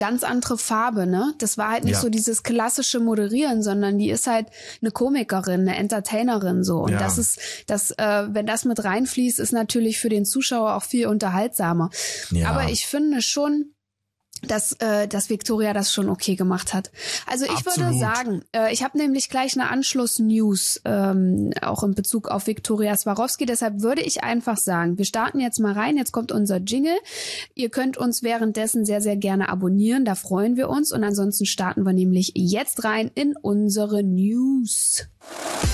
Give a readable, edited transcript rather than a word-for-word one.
ganz andere Farbe, ne? Das war halt nicht so dieses klassische Moderieren, sondern die ist halt eine Komikerin, eine Entertainerin so. Und das ist, wenn das mit reinfließt, ist natürlich für den Zuschauer auch viel unterhaltsamer. Ja. Aber ich finde schon, dass Victoria das schon okay gemacht hat. Also ich würde sagen, ich habe nämlich gleich eine Anschluss-News, auch in Bezug auf Viktoria Swarovski. Deshalb würde ich einfach sagen, wir starten jetzt mal rein. Jetzt kommt unser Jingle. Ihr könnt uns währenddessen sehr, sehr gerne abonnieren. Da freuen wir uns. Und ansonsten starten wir nämlich jetzt rein in unsere News.